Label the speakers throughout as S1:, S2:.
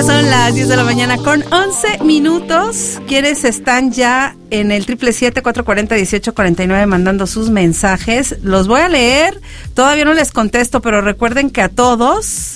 S1: Ya son las 10 de la mañana con 11 minutos. Quienes están ya en el 777-440-1849 mandando sus mensajes, los voy a leer. Todavía no les contesto, pero recuerden que a todos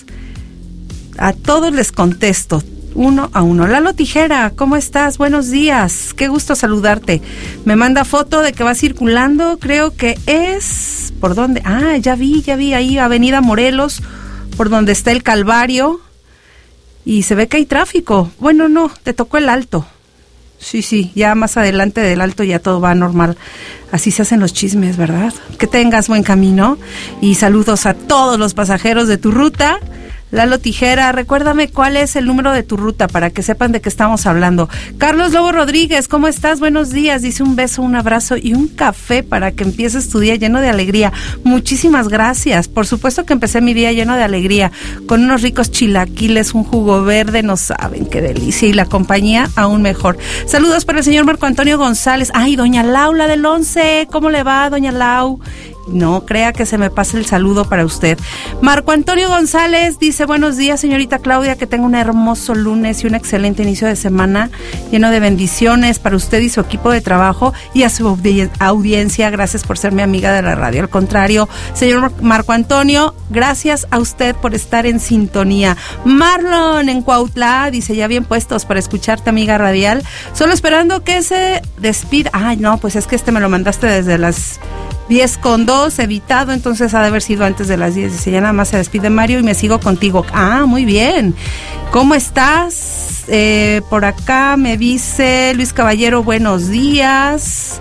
S1: les contesto uno a uno. Lalo Tijera, ¿cómo estás? Buenos días, qué gusto saludarte. Me manda foto de que va circulando, creo que es... ¿Por dónde? Ah, ya vi, ahí Avenida Morelos, por donde está el Calvario, y se ve que hay tráfico. Bueno, no, te tocó el Alto. Sí, ya más adelante del Alto ya todo va normal. Así se hacen los chismes, ¿verdad? Que tengas buen camino y saludos a todos los pasajeros de tu ruta. Lalo Tijera, recuérdame cuál es el número de tu ruta para que sepan de qué estamos hablando. Carlos Lobo Rodríguez, ¿cómo estás? Buenos días. Dice un beso, un abrazo y un café para que empieces tu día lleno de alegría. Muchísimas gracias. Por supuesto que empecé mi día lleno de alegría con unos ricos chilaquiles, un jugo verde, no saben qué delicia, y la compañía aún mejor. Saludos para el señor Marco Antonio González. Ay, doña Laura del 11, ¿cómo le va, doña Lau? No crea que se me pase el saludo para usted. Marco Antonio González dice: buenos días, señorita Claudia, que tenga un hermoso lunes y un excelente inicio de semana lleno de bendiciones para usted y su equipo de trabajo y a su audiencia. Gracias por ser mi amiga de la radio. Al contrario, señor Marco Antonio, gracias a usted por estar en sintonía. Marlon en Cuautla dice: ya bien puestos para escucharte, amiga radial, solo esperando que se despida. Ay, no, pues es que me lo mandaste desde las 10:02, editado, entonces ha de haber sido antes de las 10. Dice: ya nada más se despide Mario y me sigo contigo. Ah, muy bien. ¿Cómo estás? Por acá me dice Luis Caballero: buenos días.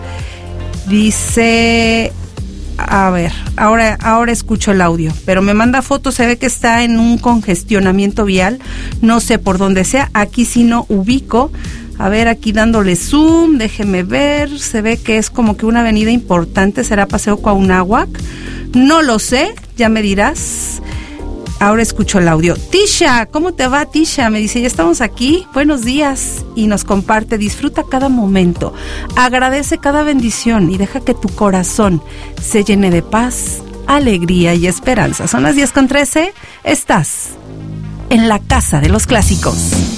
S1: Dice... A ver, ahora escucho el audio, pero me manda fotos, se ve que está en un congestionamiento vial, no sé por dónde sea, aquí sí no ubico. A ver, aquí dándole zoom, déjeme ver, se ve que es como que una avenida importante, ¿será Paseo Cuauhnáhuac? No lo sé, ya me dirás. Ahora escucho el audio. Tisha, ¿cómo te va, Tisha? Me dice: ya estamos aquí, buenos días, y nos comparte: disfruta cada momento, agradece cada bendición y deja que tu corazón se llene de paz, alegría y esperanza. Son las 10:13, estás en la casa de los clásicos.